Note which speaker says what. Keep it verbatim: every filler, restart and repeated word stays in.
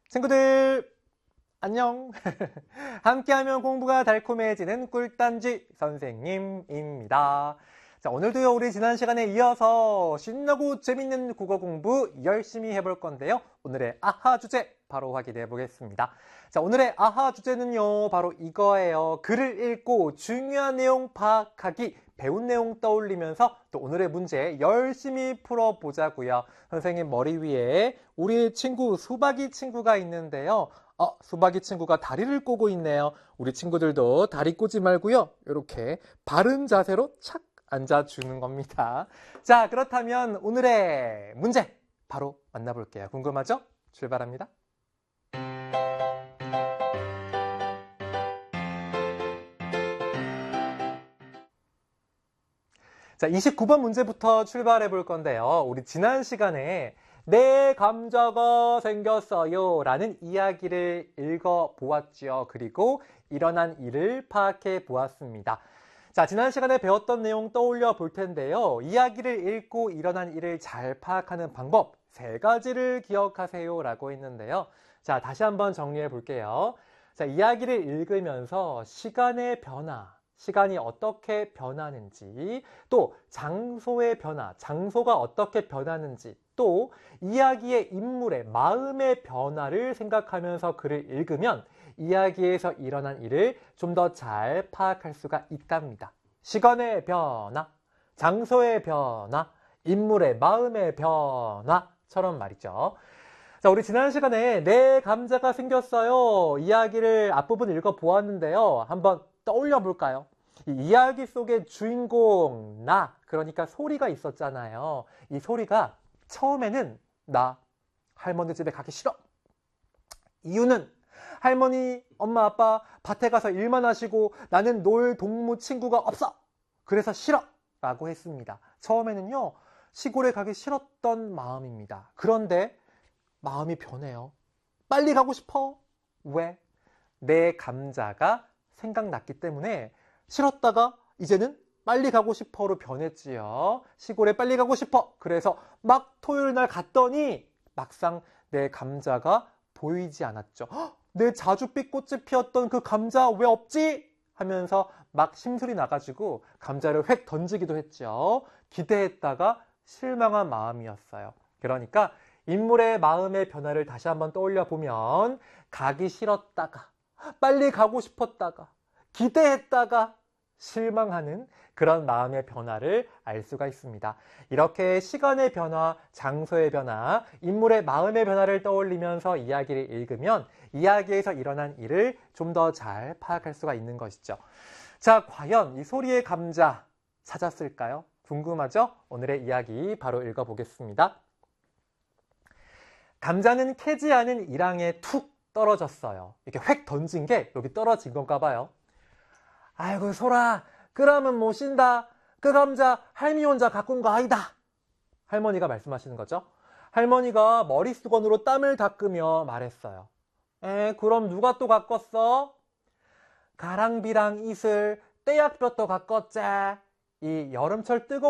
Speaker 1: 친구들 안녕. 함께하면 공부가 달콤해지는 꿀단지 선생님입니다. 자, 오늘도요 우리 지난 시간에 이어서 신나고 재밌는 국어 공부 열심히 해볼 건데요. 오늘의 아하 주제 바로 확인해 보겠습니다. 자, 오늘의 아하 주제는요 바로 이거예요. 글을 읽고 중요한 내용 파악하기, 배운 내용 떠올리면서 또 오늘의 문제 열심히 풀어보자고요. 선생님 머리 위에 우리 친구 수박이 친구가 있는데요. 어, 수박이 친구가 다리를 꼬고 있네요. 우리 친구들도 다리 꼬지 말고요. 이렇게 바른 자세로 착 앉아주는 겁니다. 자, 그렇다면 오늘의 문제 바로 만나볼게요. 궁금하죠? 출발합니다. 자, 이십구 번 문제부터 출발해 볼 건데요. 우리 지난 시간에 내 감자가 생겼어요 라는 이야기를 읽어 보았죠. 그리고 일어난 일을 파악해 보았습니다. 자, 지난 시간에 배웠던 내용 떠올려 볼 텐데요. 이야기를 읽고 일어난 일을 잘 파악하는 방법 세 가지를 기억하세요 라고 했는데요. 자, 다시 한번 정리해 볼게요. 자, 이야기를 읽으면서 시간의 변화, 시간이 어떻게 변하는지, 또 장소의 변화, 장소가 어떻게 변하는지, 또 이야기의 인물의 마음의 변화를 생각하면서 글을 읽으면 이야기에서 일어난 일을 좀 더 잘 파악할 수가 있답니다. 시간의 변화, 장소의 변화, 인물의 마음의 변화처럼 말이죠. 자, 우리 지난 시간에 내 감자가 생겼어요. 이야기를 앞부분 읽어보았는데요. 한번 떠올려 볼까요? 이 이야기 속의 주인공 나, 그러니까 소리가 있었잖아요. 이 소리가 처음에는 나 할머니 집에 가기 싫어. 이유는 할머니, 엄마, 아빠 밭에 가서 일만 하시고 나는 놀 동무 친구가 없어. 그래서 싫어 라고 했습니다. 처음에는요 시골에 가기 싫었던 마음입니다. 그런데 마음이 변해요. 빨리 가고 싶어. 왜? 내 감자가 생각났기 때문에 싫었다가 이제는 빨리 가고 싶어로 변했지요. 시골에 빨리 가고 싶어. 그래서 막 토요일 날 갔더니 막상 내 감자가 보이지 않았죠. 헉, 내 자줏빛 꽃이 피었던 그 감자 왜 없지? 하면서 막 심술이 나가지고 감자를 획 던지기도 했죠. 기대했다가 실망한 마음이었어요. 그러니까 인물의 마음의 변화를 다시 한번 떠올려 보면 가기 싫었다가 빨리 가고 싶었다가 기대했다가 실망하는 그런 마음의 변화를 알 수가 있습니다. 이렇게 시간의 변화, 장소의 변화, 인물의 마음의 변화를 떠올리면서 이야기를 읽으면 이야기에서 일어난 일을 좀 더 잘 파악할 수가 있는 것이죠. 자, 과연 이 소리의 감자 찾았을까요? 궁금하죠? 오늘의 이야기 바로 읽어보겠습니다. 감자는 캐지 않은 일항에 툭 떨어졌어요. 이렇게 획 던진 게 여기 떨어진 건가 봐요. 아이고 소라, 그러면 못 쉰다. 그 감자 할미 혼자 갖고 온 거 아니다. 할머니가 말씀하시는 거죠. 할머니가 머릿수건으로 땀을 닦으며 말했어요. 에, 그럼 누가 또 갖겠어? 가랑비랑 이슬, 떼약볕도 갖겠지. 이 여름철 뜨거운